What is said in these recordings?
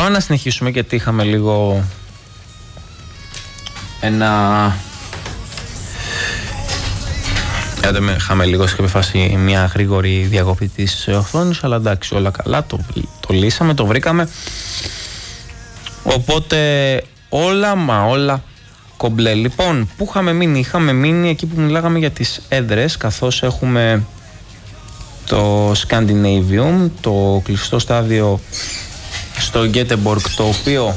Πάμε να συνεχίσουμε, γιατί είχαμε λίγο είχαμε λίγο σε κάποια φάση μια γρήγορη διακοπή της οθόνης, αλλά εντάξει, όλα καλά, το λύσαμε, το βρήκαμε. Οπότε όλα κομπλέ. Λοιπόν, πού είχαμε μείνει εκεί που μιλάγαμε για τις έδρες, καθώς έχουμε το Scandinavium, το κλειστό στάδιο στο Γκέτεμποργκ, το οποίο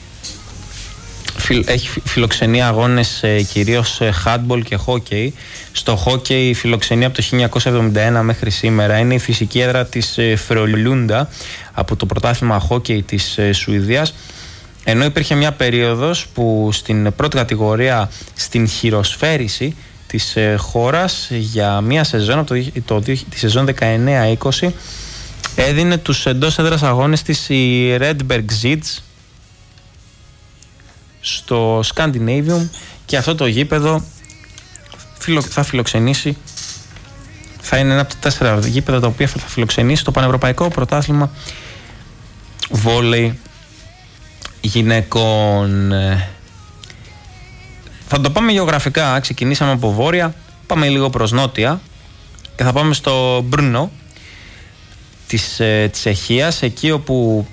έχει φιλοξενεί αγώνες κυρίως handball και hockey. Στο hockey φιλοξενεί από το 1971 μέχρι σήμερα. Είναι η φυσική έδρα της Frölunda από το πρωτάθλημα hockey της Σουηδίας. Ενώ υπήρχε μια περίοδος που στην πρώτη κατηγορία, στην χειροσφαίριση της χώρας, για μια σεζόν, από τη σεζόν 19-20, έδινε τους εντός έδρας αγώνες της η Redberg Zids στο Scandinavium, και αυτό το γήπεδο θα φιλοξενήσει, θα είναι ένα από τα 4 γήπεδα τα οποία θα φιλοξενήσει το Πανευρωπαϊκό Πρωτάθλημα Βόλεϊ Γυναικών. Θα το πάμε γεωγραφικά. Ξεκινήσαμε από βόρεια, πάμε λίγο προς νότια και θα πάμε στο Μπρούνο της Τσεχίας, εκεί όπου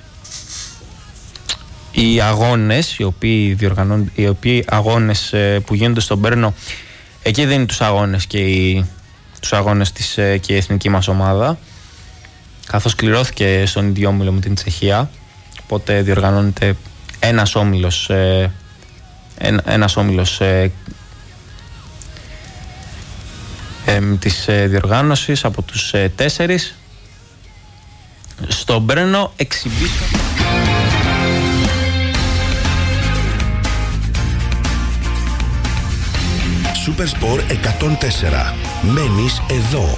οι αγώνες, οι οποίοι αγώνες που γίνονται στον Μπέρνο, εκεί δεν είναι τους αγώνες και η εθνική μας ομάδα, καθώς κληρώθηκε στον ίδιο όμιλο με την Τσεχία. Οπότε διοργανώνεται ένας όμιλος της διοργάνωσης από τους 4 στο Μπρένο Exhibition. Supersport 104. Μένεις εδώ.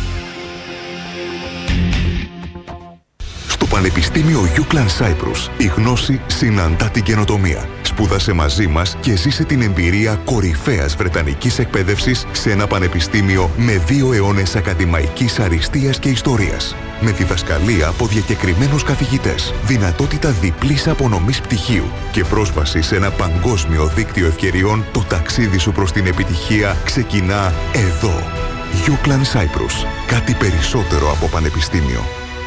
Στο Πανεπιστήμιο Euclid Cyprus η γνώση συναντά την καινοτομία. Σπούδασε μαζί μας και ζήσε την εμπειρία κορυφαίας βρετανικής εκπαίδευσης σε ένα πανεπιστήμιο με 2 αιώνες ακαδημαϊκής αριστείας και ιστορίας. Με διδασκαλία από διακεκριμένους καθηγητές, δυνατότητα διπλής απονομής πτυχίου και πρόσβαση σε ένα παγκόσμιο δίκτυο ευκαιριών, το ταξίδι σου προς την επιτυχία ξεκινά εδώ. Euclid Cyprus. Κάτι περισσότερο από πανεπιστήμιο.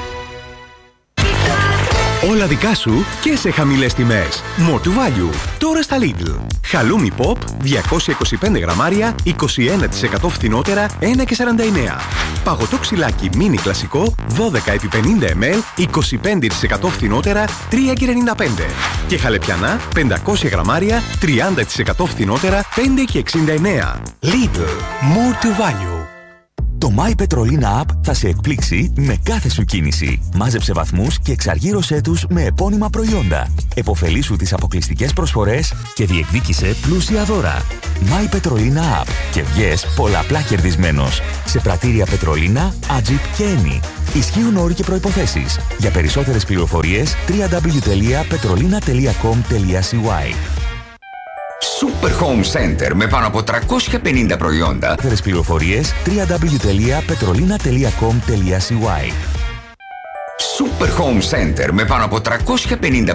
Όλα δικά σου και σε χαμηλές τιμές. More to value. Τώρα στα Lidl. Χαλούμι Pop 225 γραμμάρια, 21% φθηνότερα, 1,49. Παγωτό ξυλάκι μίνι κλασικό 12 επί 50 ml, 25% φθηνότερα, 3,95. Και χαλεπιανά 500 γραμμάρια, 30% φθηνότερα, 5,69. Lidl. More to value. Το My Petrolina App θα σε εκπλήξει με κάθε σου κίνηση. Μάζεψε βαθμούς και εξαργύρωσέ τους με επώνυμα προϊόντα. Εποφελήσου τις αποκλειστικές προσφορές και διεκδίκησε πλούσια δώρα. My Petrolina App και βγες πολλαπλά κερδισμένος. Σε πρατήρια Petrolina, Agip και Eni. Ισχύουν όροι και προϋποθέσεις. Για περισσότερες πληροφορίες www.petrolina.com.cy. Super Home Center με πάνω από 350 προϊόντα. Περισσότερες πληροφορίες www.petrolina.com.cy. Super Home Center με πάνω από 350